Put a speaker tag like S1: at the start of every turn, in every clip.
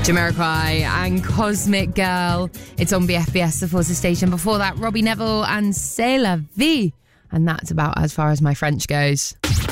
S1: Jamiroquai and Cosmic Girl. It's on BFBS, the Forces station. Before that, Robbie Neville and C'est la vie. And that's about as far as my French goes.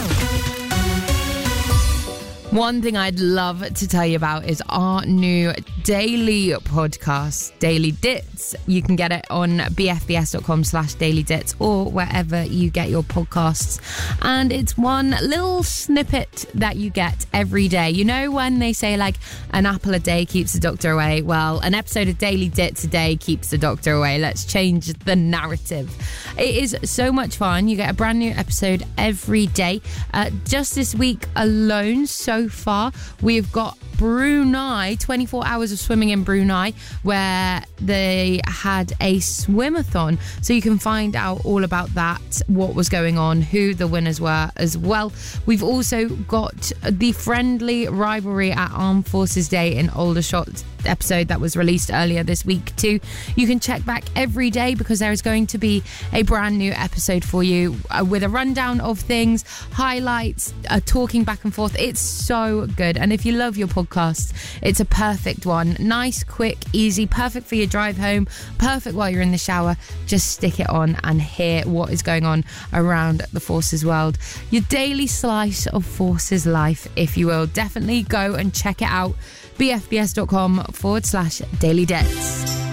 S1: One thing I'd love to tell you about is our new daily podcast, Daily Dits. You can get it on bfbs.com/dailydits or wherever you get your podcasts. And it's one little snippet that you get every day. You know when they say like an apple a day keeps the doctor away? Well, an episode of Daily Dits a day keeps the doctor away. Let's change the narrative. It is so much fun. You get a brand new episode every day. Just this week alone, so far, we've got Brunei, 24 hours of swimming in Brunei, where they had a swimathon. So you can find out all about that, what was going on, who the winners were as well. We've also got the friendly rivalry at Armed Forces Day in Aldershot episode that was released earlier this week too. You can check back every day because there is going to be a brand new episode for you with a rundown of things, highlights, talking back and forth. It's so good. And if you love your podcast, it's a perfect one. Nice, quick, easy, perfect for your drive home, perfect while you're in the shower. Just stick it on and hear what is going on around the Forces world. Your daily slice of Forces life, if you will. Definitely go and check it out. bfbs.com/dailydebts.